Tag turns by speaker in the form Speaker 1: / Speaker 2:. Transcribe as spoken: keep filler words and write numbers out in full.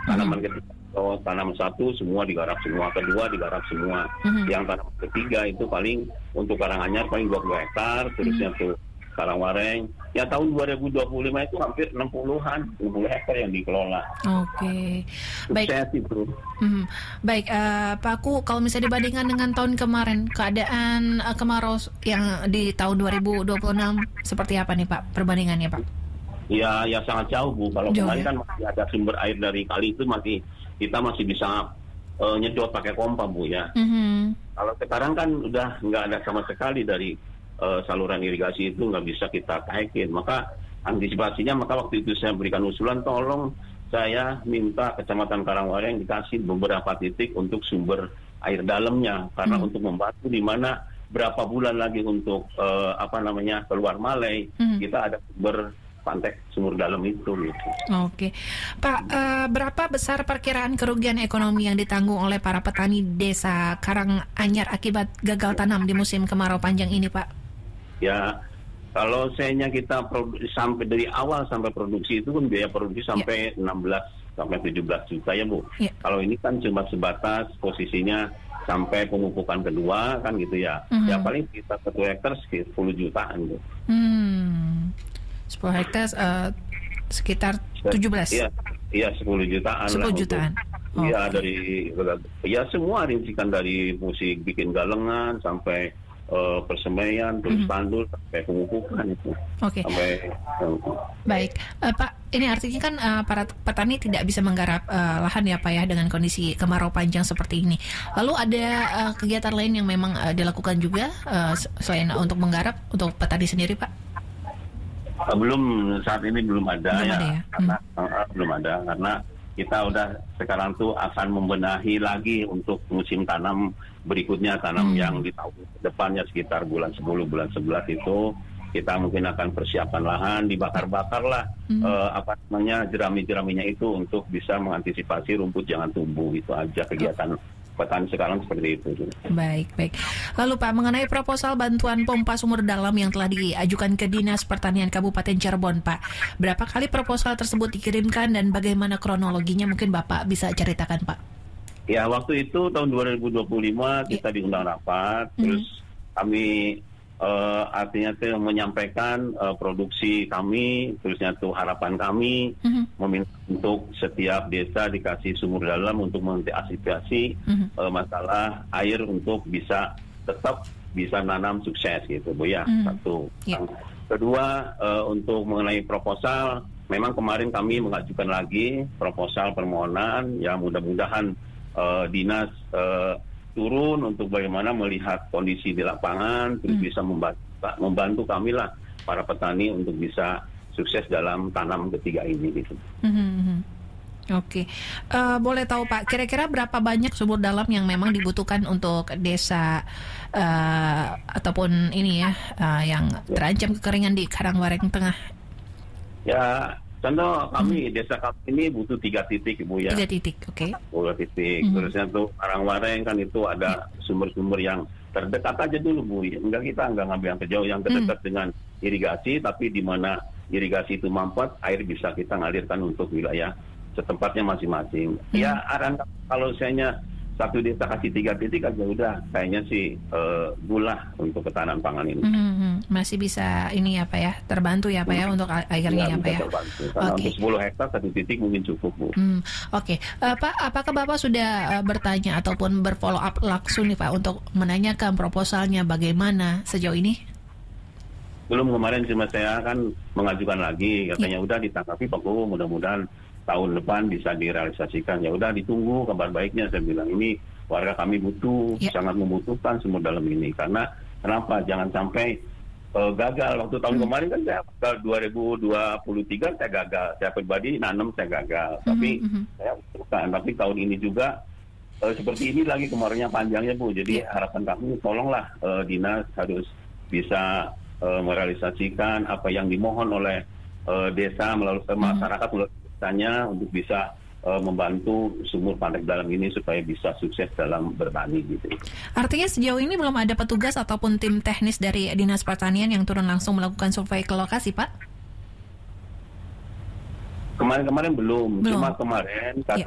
Speaker 1: Tanaman ketiga, oh, tanam satu semua digarap semua, kedua digarap semua. Mm-hmm. Yang tanam ketiga itu paling untuk Karanganyar paling dua puluh hektar, terusnya mm-hmm. tuh Karangwareng. Ya tahun dua ribu dua puluh lima itu hampir enam puluhan, enam puluh hektar yang dikelola.
Speaker 2: Oke. Baik.
Speaker 1: Sukses itu.
Speaker 2: Hmm. Baik, uh, Pak Aku, kalau misalnya dibandingkan dengan tahun kemarin, keadaan uh, kemarau yang di tahun dua ribu dua puluh enam seperti apa nih Pak perbandingannya Pak?
Speaker 1: Ya, ya sangat jauh Bu. Kalau
Speaker 2: jauh,
Speaker 1: kemarin
Speaker 2: ya?
Speaker 1: kan masih ada sumber air dari kali itu masih kita masih bisa uh, nyedot pakai pompa Bu ya. Mm-hmm. Kalau sekarang kan udah nggak ada sama sekali dari Uh, saluran irigasi itu nggak bisa kita kaitin, maka antisipasinya maka waktu itu saya berikan usulan tolong saya minta Kecamatan Karangwareng dikasih beberapa titik untuk sumber air dalamnya karena hmm. untuk membantu di mana berapa bulan lagi untuk uh, apa namanya keluar Malai hmm. kita ada sumber pantai sumur dalam itu gitu.
Speaker 2: Oke, Pak, uh, berapa besar perkiraan kerugian ekonomi yang ditanggung oleh para petani desa Karanganyar akibat gagal tanam di musim kemarau panjang ini, Pak?
Speaker 1: Ya, kalau sayanya kita produ- sampai dari awal sampai produksi itu kan biaya produksi sampai ya. enam belas sampai tujuh belas juta ya Bu. Ya. Kalau ini kan cuma sebatas posisinya sampai pemupukan kedua kan gitu ya. Mm-hmm. Ya paling kita satu hektar sekitar sepuluh jutaan Bu.
Speaker 2: Hmm. sepuluh hektar uh, sekitar tujuh belas.
Speaker 1: Iya, iya sepuluh jutaan.
Speaker 2: sepuluh jutaan.
Speaker 1: Iya
Speaker 2: okay.
Speaker 1: dari ya semua rincikan dari musik bikin galengan sampai Uh, persemaian, terus mm-hmm. tandul sampai pemupukan itu.
Speaker 2: Oke. Okay.
Speaker 1: Sampai uh,
Speaker 2: baik, uh, Pak. Ini artinya kan uh, para petani tidak bisa menggarap uh, lahan ya Pak ya dengan kondisi kemarau panjang seperti ini. Lalu ada uh, kegiatan lain yang memang uh, dilakukan juga uh, selain uh, untuk menggarap untuk petani sendiri Pak?
Speaker 1: Uh, belum saat ini belum ada
Speaker 2: belum
Speaker 1: ya.
Speaker 2: Ada ya?
Speaker 1: Karena
Speaker 2: Hmm.
Speaker 1: uh, belum ada karena kita udah sekarang tuh akan membenahi lagi untuk musim tanam berikutnya, tanam hmm. yang di tahun depannya sekitar bulan sepuluh, bulan sebelas itu kita mungkin akan persiapkan lahan, dibakar-bakar lah hmm. uh, apa namanya jerami-jeraminya itu untuk bisa mengantisipasi rumput jangan tumbuh. Itu aja kegiatan oh. petani sekarang seperti itu.
Speaker 2: Baik, baik. Lalu Pak, mengenai proposal bantuan pompa sumur dalam yang telah diajukan ke Dinas Pertanian Kabupaten Cirebon, Pak, berapa kali proposal tersebut dikirimkan dan bagaimana kronologinya mungkin Bapak bisa ceritakan, Pak?
Speaker 1: Ya, waktu itu tahun dua ribu dua puluh lima kita yeah. diundang rapat, mm-hmm. terus kami uh, artinya itu menyampaikan uh, produksi kami, terusnya itu harapan kami mm-hmm. meminta untuk setiap desa dikasih sumur dalam untuk mengantisipasi mm-hmm. uh, masalah air untuk bisa tetap bisa nanam sukses gitu Bu ya. Mm-hmm. Satu. Yeah. Kedua uh, untuk mengenai proposal, memang kemarin kami mengajukan lagi proposal permohonan yang mudah-mudahan Uh, dinas uh, turun untuk bagaimana melihat kondisi di lapangan, terus hmm. bisa membantu, membantu kami lah para petani untuk bisa sukses dalam tanam ketiga ini gitu.
Speaker 2: Hmm. Oke, okay. uh, boleh tahu Pak, kira-kira berapa banyak sumur dalam yang memang dibutuhkan untuk desa uh, ataupun ini ya uh, yang terancam kekeringan di Karangwareng Tengah?
Speaker 1: Ya. Contoh kami, hmm. desa kami ini butuh tiga titik Ibu ya.
Speaker 2: Tiga titik, oke. Okay.
Speaker 1: Tiga titik, hmm. terusnya tuh Karangwareng kan itu ada yeah. sumber-sumber yang terdekat aja dulu Bu. Enggak, kita enggak ngambil yang terjauh, yang terdekat hmm. dengan irigasi, tapi di mana irigasi itu mampet, air bisa kita ngalirkan untuk wilayah setempatnya masing-masing. Hmm. Ya, aran kalau sayanya satu desa kasih tiga titik aja udah, kayaknya sih uh, gula untuk ketahanan pangan ini.
Speaker 2: Hmm, masih bisa ini ya Pak ya, terbantu ya Pak ya untuk airnya ya, ya Pak ya.
Speaker 1: Karena okay. untuk sepuluh hektar satu titik mungkin cukup Bu.
Speaker 2: Hmm, Oke, okay. uh, Pak, apakah Bapak sudah uh, bertanya ataupun berfollow up langsung nih Pak untuk menanyakan proposalnya bagaimana sejauh ini?
Speaker 1: Belum, kemarin cuma saya kan mengajukan lagi, katanya ya. Udah ditanggapi Pak Bu, mudah-mudahan tahun depan bisa direalisasikan. Ya udah ditunggu kabar baiknya, saya bilang ini warga kami butuh, yeah. sangat membutuhkan sumur dalam ini. Karena kenapa? Jangan sampai uh, gagal. Waktu tahun hmm. kemarin kan saya dua ribu dua puluh tiga saya gagal. Saya pribadi nanam saya gagal. Hmm. Tapi hmm. saya bukan. Tapi tahun ini juga uh, seperti ini lagi kemaraunya panjangnya Bu. Jadi yeah. harapan kami tolonglah uh, dinas harus bisa uh, merealisasikan apa yang dimohon oleh uh, desa melalui hmm. masyarakat melalui tanya untuk bisa uh, membantu sumur pantek dalam ini supaya bisa sukses dalam bertani gitu.
Speaker 2: Artinya sejauh ini belum ada petugas ataupun tim teknis dari Dinas Pertanian yang turun langsung melakukan survei ke lokasi, Pak?
Speaker 1: Kemarin-kemarin belum,
Speaker 2: belum.
Speaker 1: Cuma kemarin kata